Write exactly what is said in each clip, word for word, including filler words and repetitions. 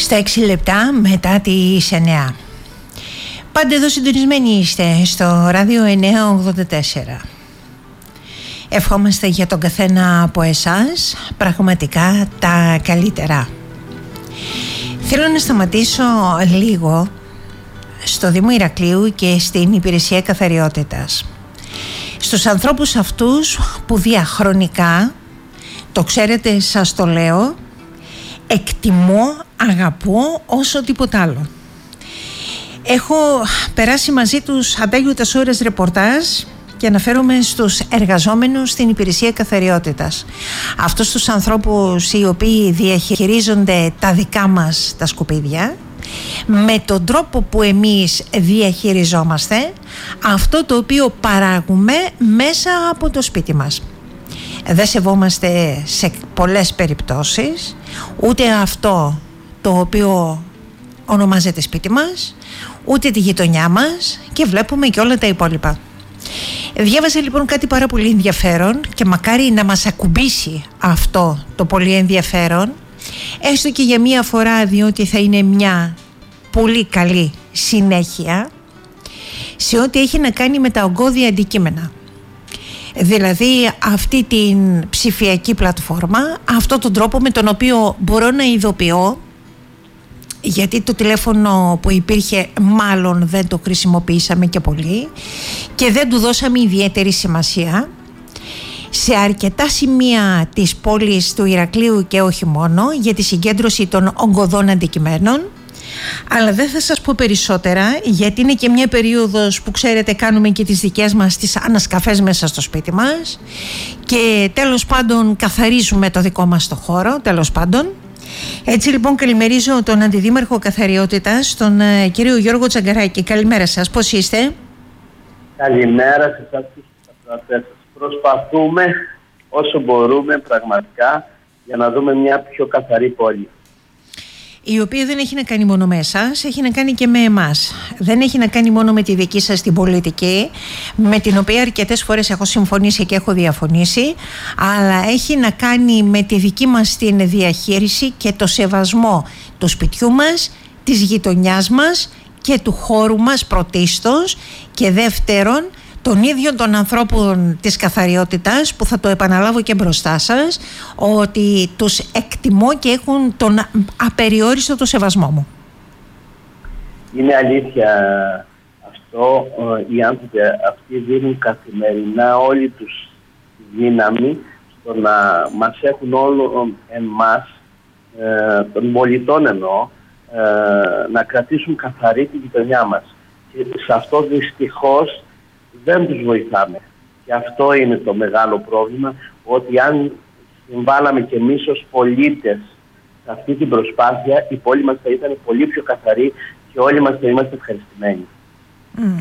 Στα έξι λεπτά μετά τις εννιά. Πάντε εδώ συντονισμένοι είστε στο ράδιο εννιακόσια ογδόντα τέσσερα. Ευχόμαστε για τον καθένα από εσάς πραγματικά τα καλύτερα. Θέλω να σταματήσω λίγο στο Δήμο Ηρακλείου και στην υπηρεσία καθαριότητας. Στους ανθρώπους αυτούς που διαχρονικά, το ξέρετε, σας το λέω, εκτιμώ, αγαπώ όσο τίποτα άλλο. Έχω περάσει μαζί τους ατέλειωτες ώρες ρεπορτάζ και αναφέρομαι στους εργαζόμενους στην υπηρεσία καθαριότητας. Αυτούς τους ανθρώπους οι οποίοι διαχειρίζονται τα δικά μας τα σκουπίδια με τον τρόπο που εμείς διαχειριζόμαστε αυτό το οποίο παράγουμε μέσα από το σπίτι μας. Δεν σεβόμαστε σε πολλές περιπτώσεις ούτε αυτό το οποίο ονομάζεται σπίτι μας, ούτε τη γειτονιά μας και βλέπουμε και όλα τα υπόλοιπα. Διάβασα λοιπόν κάτι πάρα πολύ ενδιαφέρον και μακάρι να μας ακουμπήσει αυτό το πολύ ενδιαφέρον, έστω και για μία φορά, διότι θα είναι μια πολύ καλή συνέχεια σε ό,τι έχει να κάνει με τα ογκώδια αντικείμενα. Δηλαδή αυτή την ψηφιακή πλατφόρμα, αυτόν τον τρόπο με τον οποίο μπορώ να ειδοποιώ, γιατί το τηλέφωνο που υπήρχε μάλλον δεν το χρησιμοποιήσαμε και πολύ και δεν του δώσαμε ιδιαίτερη σημασία, σε αρκετά σημεία της πόλης του Ηρακλείου και όχι μόνο, για τη συγκέντρωση των ογκωδών αντικειμένων. Αλλά δεν θα σας πω περισσότερα, γιατί είναι και μια περίοδος που ξέρετε κάνουμε και τις δικές μας τις ανασκαφές μέσα στο σπίτι μας και τέλος πάντων καθαρίζουμε το δικό μας το χώρο, τέλος πάντων. Έτσι λοιπόν καλημερίζω τον Αντιδήμαρχο Καθαριότητας, τον uh, κύριο Γιώργο Τσαγκαράκη. Καλημέρα σας, πώς είστε? Καλημέρα σε εσάς και στους ακροατές σας. Προσπαθούμε όσο μπορούμε πραγματικά για να δούμε μια πιο καθαρή πόλη, η οποία δεν έχει να κάνει μόνο με εσάς, έχει να κάνει και με εμάς. Δεν έχει να κάνει μόνο με τη δική σας την πολιτική, με την οποία αρκετές φορές έχω συμφωνήσει και έχω διαφωνήσει, αλλά έχει να κάνει με τη δική μας την διαχείριση και το σεβασμό του σπιτιού μας, της γειτονιάς μας και του χώρου μας πρωτίστως, και δεύτερον των ίδιων των ανθρώπων της καθαριότητας, που θα το επαναλάβω και μπροστά σας, ότι τους εκτιμώ και έχουν τον απεριόριστο το σεβασμό μου. Είναι αλήθεια αυτό. Οι άνθρωποι αυτοί δίνουν καθημερινά όλη τους δύναμη στο να μας έχουν όλο εμάς, ε, των πολιτών εννοώ, ε, να κρατήσουν καθαρή τη γειτονιά μας. Και σε αυτό δυστυχώς δεν τους βοηθάμε. Και αυτό είναι το μεγάλο πρόβλημα, ότι αν συμβάλαμε και εμείς ως πολίτες σε αυτή την προσπάθεια, η πόλη μας θα ήταν πολύ πιο καθαρή και όλοι μας θα είμαστε ευχαριστημένοι. Mm.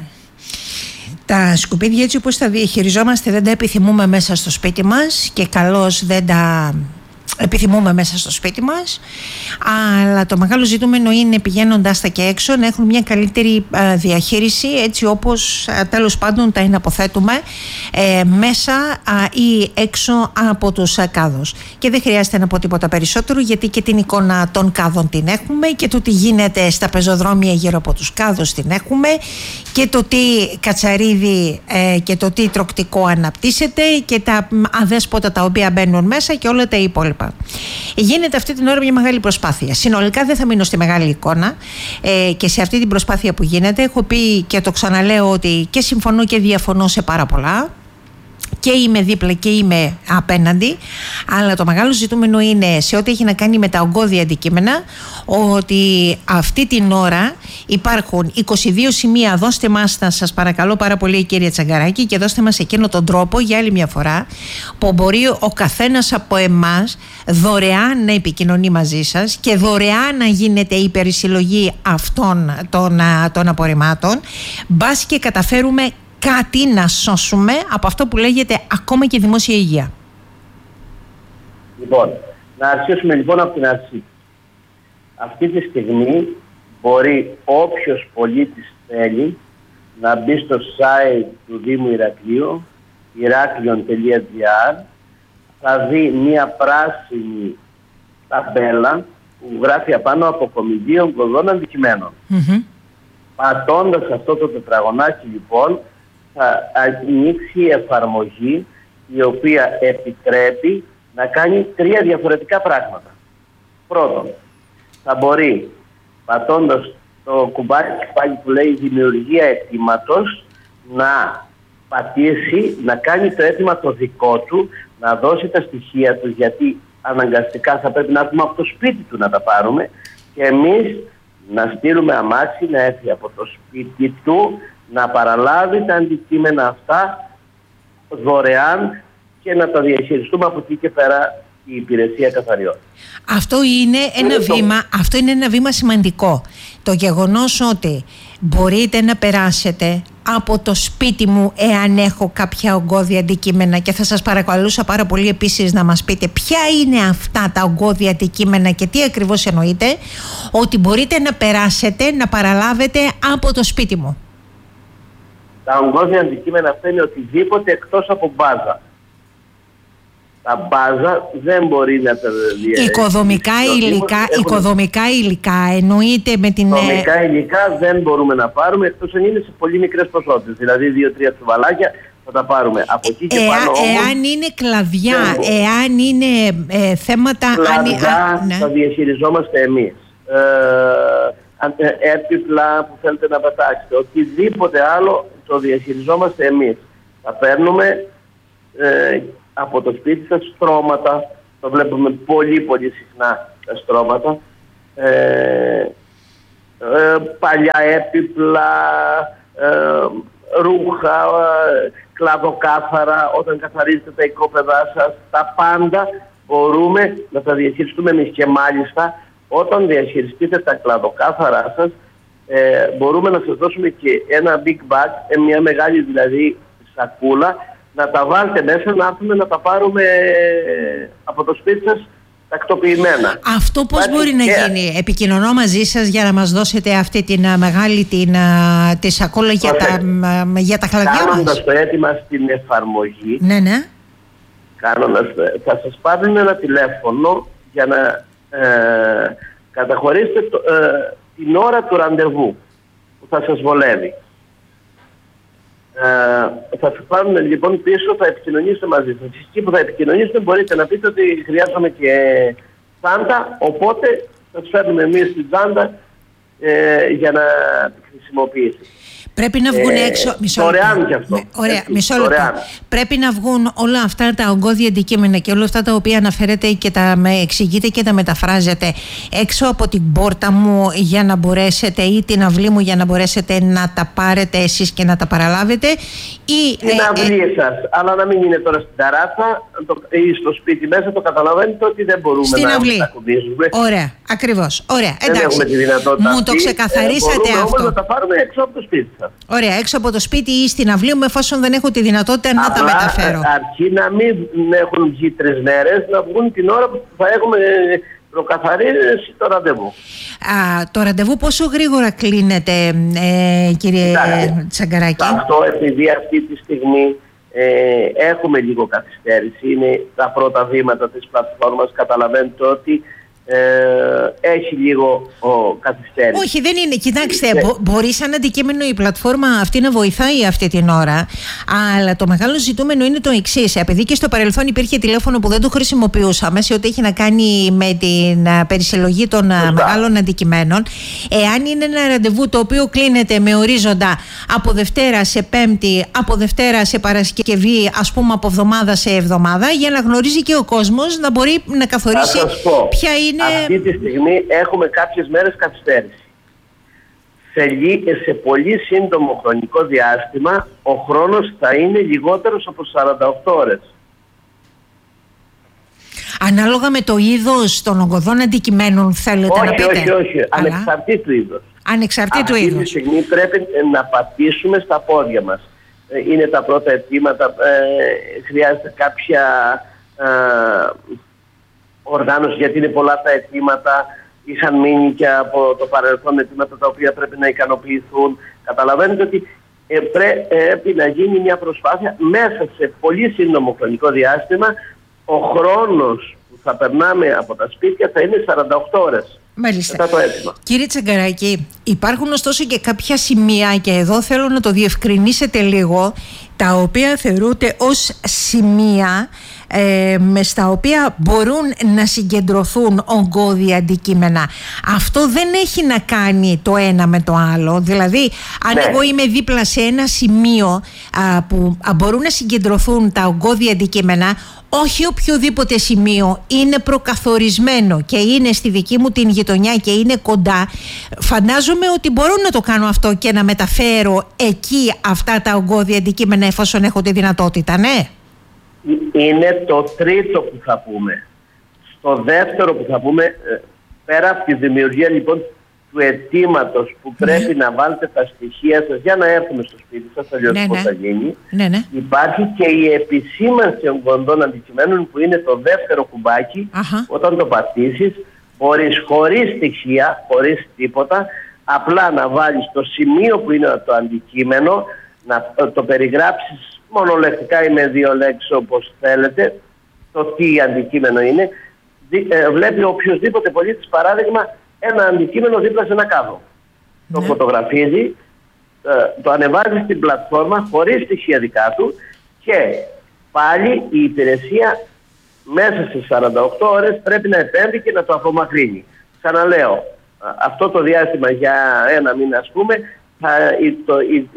Τα σκουπίδια έτσι όπως τα διαχειριζόμαστε δεν τα επιθυμούμε μέσα στο σπίτι μας και καλώς δεν τα επιθυμούμε μέσα στο σπίτι μας, αλλά το μεγάλο ζητούμενο είναι, πηγαίνοντας τα και έξω, να έχουν μια καλύτερη α, διαχείριση, έτσι όπως α, τέλος πάντων τα εναποθέτουμε ε, μέσα α, ή έξω από τους α, κάδους. Και δεν χρειάζεται να πω τίποτα περισσότερο, γιατί και την εικόνα των κάδων την έχουμε και το τι γίνεται στα πεζοδρόμια γύρω από τους κάδους την έχουμε και το τι κατσαρίδι ε, και το τι τροκτικό αναπτύσσεται και τα αδέσποτα τα οποία μπαίνουν μέσα και όλα τα υπόλοιπα. Γίνεται αυτή την ώρα μια μεγάλη προσπάθεια. Συνολικά δεν θα μείνω στη μεγάλη εικόνα ε, και σε αυτή την προσπάθεια που γίνεται. Έχω πει και το ξαναλέω ότι και συμφωνώ και διαφωνώ σε πάρα πολλά. Και είμαι δίπλα και είμαι απέναντι, αλλά το μεγάλο ζητούμενο είναι σε ό,τι έχει να κάνει με τα ογκώδια αντικείμενα, ότι αυτή την ώρα υπάρχουν είκοσι δύο σημεία. Δώστε μας, σας παρακαλώ πάρα πολύ, κύριε Τσαγκαράκη, και δώστε μας εκείνο τον τρόπο για άλλη μια φορά που μπορεί ο καθένας από εμάς δωρεάν να επικοινωνεί μαζί σας και δωρεάν να γίνεται η περισυλλογή αυτών των, των απορριμμάτων, μπας και καταφέρουμε κάτι να σώσουμε από αυτό που λέγεται ακόμα και δημόσια υγεία. Λοιπόν, να αρχίσουμε λοιπόν από την αρχή. Αυτή τη στιγμή μπορεί όποιος πολίτης θέλει να μπει στο site του Δήμου Ηρακλείου, ηράκλειον τελεία τζι άρ, θα δει μία πράσινη ταμπέλα που γράφει απάνω αποκομιδή ογκωδών αντικειμένων. Mm-hmm. Πατώντας αυτό το τετραγωνάκι λοιπόν θα ανοίξει η εφαρμογή η οποία επιτρέπει να κάνει τρία διαφορετικά πράγματα. Πρώτον, θα μπορεί πατώντας το κουμπάκι πάλι που λέει δημιουργία αιτήματος να πατήσει, να κάνει το αίτημα το δικό του, να δώσει τα στοιχεία του, γιατί αναγκαστικά θα πρέπει να έρθουμε από το σπίτι του να τα πάρουμε και εμείς να στείλουμε αμάξι να έρθει από το σπίτι του, να παραλάβει τα αντικείμενα αυτά δωρεάν και να τα διαχειριστούμε από εκεί και πέρα η υπηρεσία καθαριότητα. Αυτό είναι ένα είναι βήμα, το... αυτό είναι ένα βήμα σημαντικό. Το γεγονός ότι μπορείτε να περάσετε από το σπίτι μου εάν έχω κάποια ογκώδη αντικείμενα, και θα σας παρακαλούσα πάρα πολύ επίσης να μας πείτε ποια είναι αυτά τα ογκώδη αντικείμενα και τι ακριβώς εννοείτε, ότι μπορείτε να περάσετε, να παραλάβετε από το σπίτι μου. Τα ογκώδη αντικείμενα αυτά είναι οτιδήποτε εκτός από μπάζα. Τα μπάζα δεν μπορεί να τα διαχειριστεί. Οικοδομικά υλικά, έχουν... οικοδομικά υλικά εννοείται με την... Οικοδομικά υλικά δεν μπορούμε να πάρουμε εκτός αν είναι σε πολύ μικρές ποσότητες. Δηλαδή δύο-τρία τσουβαλάκια θα τα πάρουμε. Από εκεί και ε, πάνω όμως... Εάν είναι κλαδιά, εάν είναι ε, θέματα... Κλαδιά αν, ναι. θα διαχειριζόμαστε εμείς. Ε, έπιπλα που θέλετε να πετάξετε. Οτιδήποτε άλλο το διαχειριζόμαστε εμείς. Θα παίρνουμε... Ε, από το σπίτι σας στρώματα, το βλέπουμε πολύ πολύ συχνά τα στρώματα, ε, ε, παλιά έπιπλα, ε, ρούχα, ε, κλαδοκάθαρα, όταν καθαρίζετε τα οικόπεδά σας, τα πάντα μπορούμε να τα διαχειριστούμε εμείς. Και μάλιστα όταν διαχειριστείτε τα κλαδοκάθαρά σας, ε, μπορούμε να σας δώσουμε και ένα big bag, μια μεγάλη δηλαδή σακούλα, να τα βάλετε μέσα, να έρθουμε να τα πάρουμε από το σπίτι σας τακτοποιημένα. Αυτό πώς μπορεί να γίνει? Επικοινωνώ μαζί σας για να μας δώσετε αυτή την μεγάλη την, τη σακόλα για τα, για τα κλαδιά μας. Κάνοντας το αίτημα στην εφαρμογή, ναι, ναι. Κάνοντας, θα σας πάρουν ένα τηλέφωνο για να ε, καταχωρήσετε το, ε, την ώρα του ραντεβού που θα σας βολεύει. Uh, θα σας πάρουν λοιπόν πίσω, θα επικοινωνήσετε μαζί σας. Εκεί που θα επικοινωνήσετε μπορείτε να πείτε ότι χρειάζομαι και τσάντα, οπότε θα σας φέρνουμε εμείς την τσάντα ε, για να τη χρησιμοποιήσετε. Πρέπει να βγουν ε, έξω. Μισό δωρεάν κι αυτό. Με, ωραία, έτσι, μισό λεπτό. Πρέπει να βγουν όλα αυτά τα ογκώδη αντικείμενα και όλα αυτά τα οποία αναφέρετε και τα με εξηγείτε και τα μεταφράζετε έξω από την πόρτα μου για να μπορέσετε, ή την αυλή μου για να μπορέσετε να τα πάρετε εσείς και να τα παραλάβετε, ή. Την ε, αυλή ε, σας, αλλά να μην είναι τώρα στην ταράτσα το, ή στο σπίτι μέσα, το καταλαβαίνετε ότι δεν μπορούμε στην να αυλή. Τα κουμπίζουμε. Ωραία, ακριβώς. Ωραία, δεν έχουμε τη δυνατότητα. Μου το ξεκαθαρίσατε ε, αυτό. Να τα πάρουμε έξω από το σπίτι σας. Ωραία, έξω από το σπίτι ή στην αυλή μου, εφόσον δεν έχω τη δυνατότητα απλά, να τα μεταφέρω. Αρκεί να μην έχουν βγει τρεις μέρες, να βγουν την ώρα που θα έχουμε προκαθαρίσει το ραντεβού. Α, το ραντεβού πόσο γρήγορα κλείνεται, ε, κύριε Κοιτάξτε, Τσαγκαράκη? Αυτό επειδή αυτή τη στιγμή ε, έχουμε λίγο καθυστέρηση, είναι τα πρώτα βήματα της πλατφόρμας, καταλαβαίνετε ότι Ε, έχει λίγο ο, καθυστέρηση. Όχι, δεν είναι. Κοιτάξτε, ε, μπο, μπορεί σαν αντικείμενο η πλατφόρμα αυτή να βοηθάει αυτή την ώρα, αλλά το μεγάλο ζητούμενο είναι το εξής. Επειδή και στο παρελθόν υπήρχε τηλέφωνο που δεν το χρησιμοποιούσαμε σε ό,τι έχει να κάνει με την uh, περισυλλογή των uh, μεγάλων αντικειμένων, εάν είναι ένα ραντεβού το οποίο κλείνεται με ορίζοντα από Δευτέρα σε Πέμπτη, από Δευτέρα σε Παρασκευή, ας πούμε από εβδομάδα σε εβδομάδα, για να γνωρίζει και ο κόσμος να μπορεί να καθορίσει ποια είναι. Αυτή τη στιγμή έχουμε κάποιες μέρες καθυστέρηση. Σε, σε πολύ σύντομο χρονικό διάστημα ο χρόνος θα είναι λιγότερος από σαράντα οκτώ ώρες. Ανάλογα με το είδος των ογκωδών αντικειμένων θέλετε όχι, να πείτε? Όχι, όχι, όχι. Ανεξαρτήτου είδους. Ανεξαρτήτου είδους. Αυτή τη στιγμή πρέπει να πατήσουμε στα πόδια μας. Είναι τα πρώτα αιτήματα, ε, χρειάζεται κάποια... Ε, οργάνωση, γιατί είναι πολλά τα αιτήματα, είχαν μείνει και από το παρελθόν αιτήματα τα οποία πρέπει να ικανοποιηθούν. Καταλαβαίνετε ότι ε, πρέπει να γίνει μια προσπάθεια μέσα σε πολύ σύντομο χρονικό διάστημα. Ο χρόνος που θα περνάμε από τα σπίτια θα είναι σαράντα οκτώ ώρες. Μάλιστα. Μετά το αίτημα. Κύριε Τσαγκαράκη, υπάρχουν ωστόσο και κάποια σημεία, και εδώ θέλω να το διευκρινίσετε λίγο, τα οποία θεωρούνται ως σημεία ε, με στα οποία μπορούν να συγκεντρωθούν ογκώδια αντικείμενα. Αυτό δεν έχει να κάνει το ένα με το άλλο. Δηλαδή, αν ναι. εγώ είμαι δίπλα σε ένα σημείο α, που α, μπορούν να συγκεντρωθούν τα ογκώδια αντικείμενα, όχι οποιοδήποτε σημείο είναι προκαθορισμένο και είναι στη δική μου την γειτονιά και είναι κοντά, φαντάζομαι ότι μπορώ να το κάνω αυτό και να μεταφέρω εκεί αυτά τα ογκώδια αντικείμενα εφόσον έχω τη δυνατότητα, ναι. Είναι το τρίτο που θα πούμε. Στο δεύτερο που θα πούμε, πέρα από τη δημιουργία λοιπόν του αιτήματος που πρέπει ναι. να βάλετε τα στοιχεία σας για να έρθουμε στο σπίτι σας, αλλιώς ναι, πώς ναι. θα γίνει, ναι, ναι. υπάρχει και η επισήμανση ογκωδών αντικειμένων που είναι το δεύτερο κουμπάκι. Αχα. Όταν το πατήσεις μπορείς χωρίς στοιχεία, χωρίς τίποτα, απλά να βάλεις το σημείο που είναι το αντικείμενο, να το περιγράψεις μονολεκτικά ή με δύο λέξεις όπως θέλετε, το τι αντικείμενο είναι. Βλέπει οποιοδήποτε πολίτης παράδειγμα ένα αντικείμενο δίπλα σε ένα κάδο. Ναι. Το φωτογραφίζει, το ανεβάζει στην πλατφόρμα χωρίς στοιχεία δικά του και πάλι η υπηρεσία μέσα σε σαράντα οκτώ ώρες πρέπει να επέμβει και να το απομακρύνει. Ξαναλέω, αυτό το διάστημα για ένα μήνα ας πούμε θα, το,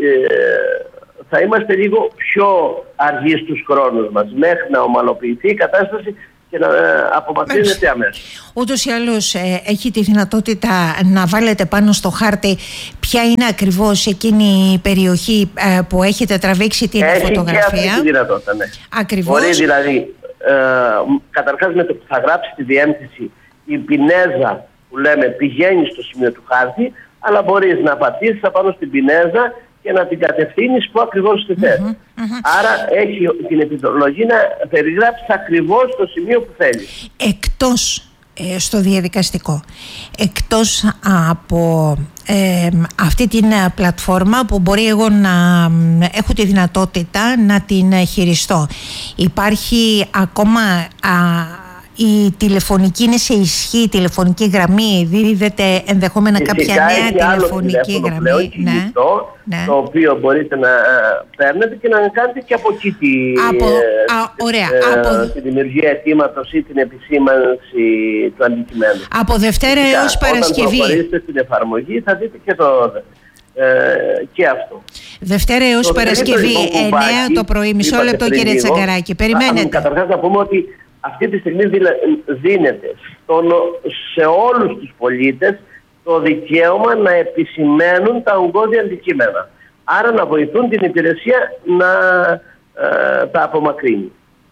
θα είμαστε λίγο πιο αργοί στους χρόνους μας μέχρι να ομαλοποιηθεί η κατάσταση και να απομακρύνεται αμέσως. Ούτως ή άλλως ε, έχει τη δυνατότητα να βάλετε πάνω στο χάρτη ποια είναι ακριβώς εκείνη η περιοχή ε, που έχετε τραβήξει την έχει φωτογραφία. Έχει και αυτή τη δυνατότητα, ναι. Ακριβώς. Μπορεί δηλαδή, ε, καταρχάς με το που θα γράψει τη διεύθυνση, η πινέζα που λέμε πηγαίνει στο σημείο του χάρτη, αλλά μπορείς να πατήσεις απάνω στην πινέζα και να την κατευθύνεις που ακριβώς τη θες. Mm-hmm, mm-hmm. Άρα έχει την επιλογή να περιγράψεις ακριβώς το σημείο που θέλεις. Εκτός ε, στο διαδικαστικό, εκτός από ε, αυτή την πλατφόρμα που μπορεί εγώ να έχω τη δυνατότητα να την χειριστώ, υπάρχει ακόμα α, η τηλεφωνική, είναι σε ισχύ η τηλεφωνική γραμμή, δίδεται ενδεχόμενα φυσικά κάποια νέα τηλεφωνική γραμμή πλέον, κινητό, ναι, το οποίο μπορείτε να παίρνετε και να κάνετε και από εκεί τη, από, ε, α, ωραία, ε, από, τη δημιουργία αιτήματος ή την επισήμανση του αντικειμένου. Από Δευτέρα φυσικά, έως Παρασκευή. Όταν προχωρήσετε στην εφαρμογή θα δείτε και, το, ε, και αυτό. Δευτέρα έως Παρασκευή, εννιά το πρωί. Μισό λεπτό κύριε Τσαγκαράκη, περιμένετε. Καταρχάς να πούμε ότι αυτή τη στιγμή δίνεται στον, σε όλους τους πολίτες το δικαίωμα να επισημαίνουν τα ογκώδια αντικείμενα. Άρα να βοηθούν την υπηρεσία να ε, τα απομακρύνει.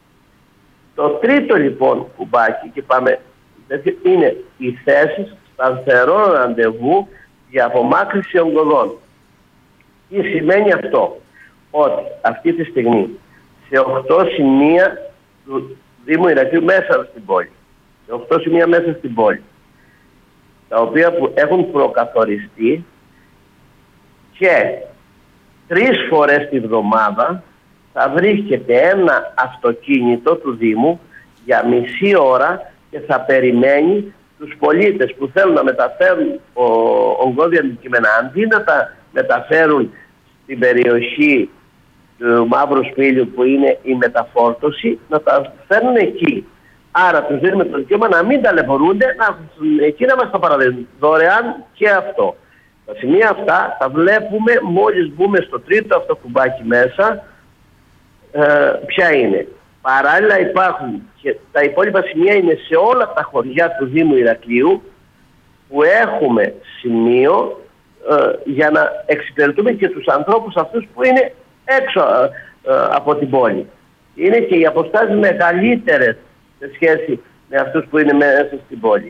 Το τρίτο λοιπόν κουμπάκι, και πάμε, είναι οι θέσεις σταθερών ραντεβού για απομάκρυνση ογκωδών. Τι σημαίνει αυτό? Ότι αυτή τη στιγμή σε οκτώ σημεία του Δήμου Ηρακλείου μέσα στην πόλη, σε οκτώ σημεία μέσα στην πόλη, τα οποία που έχουν προκαθοριστεί, και τρεις φορές τη βδομάδα θα βρίσκεται ένα αυτοκίνητο του Δήμου για μισή ώρα και θα περιμένει τους πολίτες που θέλουν να μεταφέρουν ογκώδια αντικείμενα, αντί να τα μεταφέρουν στην περιοχή του Μαύρου Σπήλιου που είναι η μεταφόρτωση, να τα φέρνουν εκεί. Άρα τους δίνουμε το δικαίωμα να μην ταλαιπωρούνται, να εκεί να μας το παραδίνουν δωρεάν και αυτό. Τα σημεία αυτά τα βλέπουμε μόλις μπούμε στο τρίτο αυτό κουμπάκι μέσα, ε, ποια είναι. Παράλληλα υπάρχουν και τα υπόλοιπα σημεία είναι σε όλα τα χωριά του Δήμου Ηρακλείου που έχουμε σημείο ε, για να εξυπηρετούμε και τους ανθρώπους αυτούς που είναι έξω ε, ε, από την πόλη. Είναι και οι αποστάσεις μεγαλύτερες σε σχέση με αυτούς που είναι μέσα στην πόλη.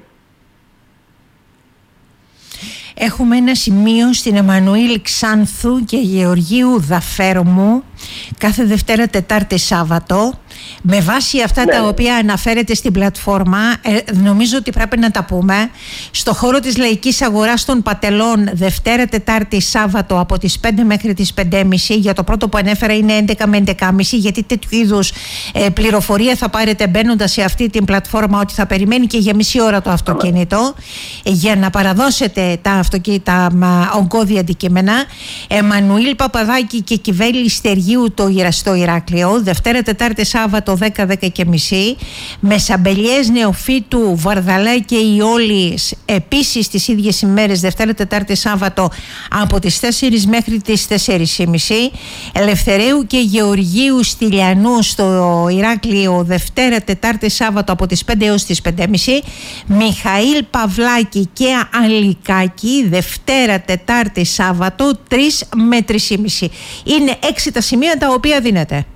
Έχουμε ένα σημείο στην Εμμανουήλ Ξάνθου και Γεωργίου Δαφέρομου κάθε Δευτέρα, Τετάρτη, Σάββατο, Με βάση αυτά ναι. τα οποία αναφέρεται στην πλατφόρμα, ε, νομίζω ότι πρέπει να τα πούμε. Στο χώρο της λαϊκής αγοράς των Πατελών, Δευτέρα, Τετάρτη, Σάββατο από τις πέντε μέχρι τις πέντε και μισή. Για το πρώτο που ανέφερα είναι έντεκα με έντεκα και μισή, γιατί τέτοιου είδους ε, πληροφορία θα πάρετε μπαίνοντας σε αυτή την πλατφόρμα, ότι θα περιμένει και για μισή ώρα το αυτοκίνητο ε, για να παραδώσετε τα, αυτοκίνητα, τα ογκώδια αντικείμενα. Εμμανουήλ Παπαδάκη και Κιβέλη Στεργίου το στο Ηράκλειο, Δευτέρα, Τετάρτη, Σάββατο δέκα με δέκα και μισή. Μεσαμπελιές Νεοφύτου, Βαρδαλά και Ιόλης επίσης τις ίδιες ημέρες, Δευτέρα, Τετάρτη, Σάββατο από τις τέσσερις μέχρι τις τέσσερις και μισή. Ελευθερίου και Γεωργίου Στυλιανού στο Ηράκλειο, Δευτέρα, Τετάρτη, Σάββατο από τις πέντε έως τις πέντε και μισή. Μιχαήλ Παυλάκη και Αλικάκη, Δευτέρα, Τετάρτη, Σάββατο τρεις με τρεις και μισή. Είναι έξι τα σημεία τα οποία δίνεται.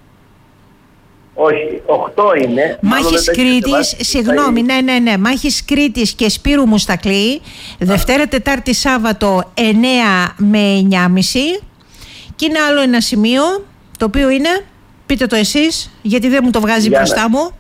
Όχι, οκτώ είναι. Μάχης Κρήτης, συγγνώμη, ναι, ναι, ναι. Μάχης Κρήτης και Σπύρου Μουστακλή, Δευτέρα, Τετάρτη, Σάββατο εννέα με εννιά και μισή. Και είναι άλλο ένα σημείο, το οποίο είναι, πείτε το εσείς, γιατί δεν μου το βγάζει Για μπροστά να... μου.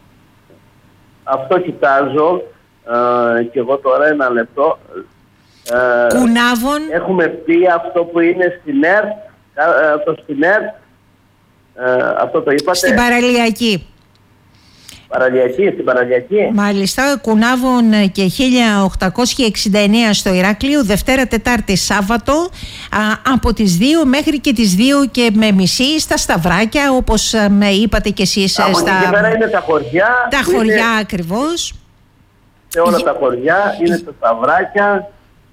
Αυτό κοιτάζω ε, και εγώ τώρα ένα λεπτό. Ε, Κουνάβων. Έχουμε πει αυτό που είναι στην ΕΡΤ, ε, το στην ΕΡΤ, ε, αυτό το είπατε. Στην Παραλιακή. Παραλιακή, στην Παραλιακή. Μάλιστα, Κουνάβων και χίλια οκτακόσια εξήντα εννέα στο Ηράκλειο, Δευτέρα, Τετάρτη, Σάββατο α, από τις δύο μέχρι και τις δύο και με μισή στα Σταυράκια, όπως α, με είπατε και εσείς. Από στα... εκεί και πέρα είναι τα χωριά. Τα χωριά είναι... ακριβώς. Σε όλα τα χωριά είναι στα Σταυράκια.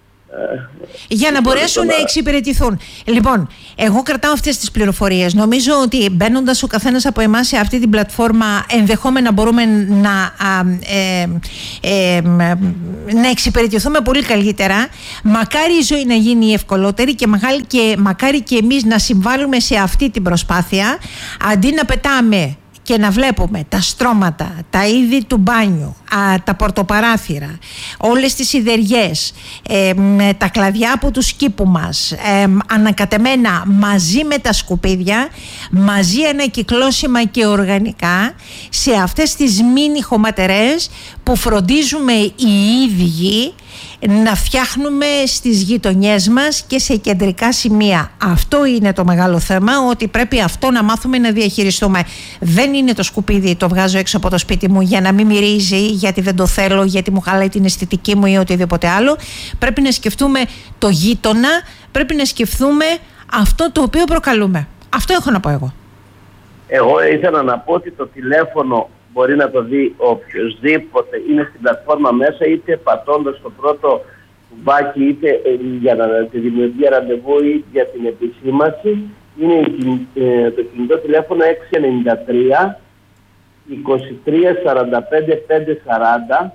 Για να μπορέσουν να εξυπηρετηθούν. Λοιπόν, εγώ κρατάω αυτές τις πληροφορίες. Νομίζω ότι μπαίνοντας ο καθένας από εμάς σε αυτή την πλατφόρμα, ενδεχόμενα μπορούμε να, α, ε, ε, να εξυπηρετηθούμε πολύ καλύτερα. Μακάρι η ζωή να γίνει ευκολότερη και, μακάρι και, μακάρι και εμείς να συμβάλλουμε σε αυτή την προσπάθεια, αντί να πετάμε και να βλέπουμε τα στρώματα, τα είδη του μπάνιου, α, τα πορτοπαράθυρα, όλες τις σιδεριές, ε, τα κλαδιά από του σκήπου μας, ε, ανακατεμένα μαζί με τα σκουπίδια, μαζί ανακυκλώσιμα και οργανικά, σε αυτές τις μίνι χωματερές που φροντίζουμε οι ίδιοι να φτιάχνουμε στις γειτονιές μας και σε κεντρικά σημεία. Αυτό είναι το μεγάλο θέμα, ότι πρέπει αυτό να μάθουμε να διαχειριστούμε. Δεν είναι το σκουπίδι, το βγάζω έξω από το σπίτι μου για να μην μυρίζει, γιατί δεν το θέλω, γιατί μου χαλάει την αισθητική μου ή οτιδήποτε άλλο. Πρέπει να σκεφτούμε το γείτονα, πρέπει να σκεφτούμε αυτό το οποίο προκαλούμε. Αυτό έχω να πω εγώ. Εγώ ήθελα να πω ότι το τηλέφωνο μπορεί να το δει οποιοσδήποτε είναι στην πλατφόρμα μέσα, είτε πατώντας το πρώτο κουμπάκι, είτε για να, τη δημιουργία ραντεβού ή για την επισήμανση. Είναι το κινητό τηλέφωνο έξι εννιά τρία είκοσι τρία σαράντα πέντε πεντακόσια σαράντα.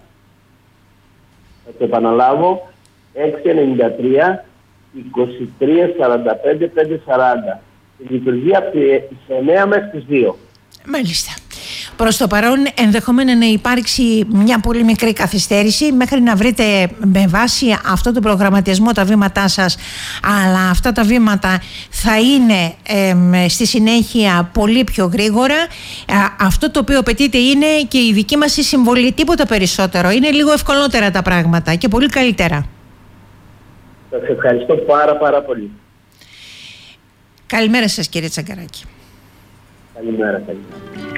Θα το επαναλάβω, έξι εννιά τρία είκοσι τρία σαράντα πέντε πεντακόσια σαράντα. Η λειτουργία από τις εννέα μέχρι τις δύο. Μάλιστα. Προς το παρόν ενδεχόμενα να υπάρξει μια πολύ μικρή καθυστέρηση μέχρι να βρείτε με βάση αυτό το προγραμματισμό τα βήματά σας, αλλά αυτά τα βήματα θα είναι ε, στη συνέχεια πολύ πιο γρήγορα. Ε, αυτό το οποίο απαιτείται είναι και η δική μας η συμβολή, τίποτα περισσότερο. Είναι λίγο ευκολότερα τα πράγματα και πολύ καλύτερα. Σας ευχαριστώ πάρα πάρα πολύ. Καλημέρα σας κύριε Τσαγκαράκη. Καλημέρα, καλημέρα.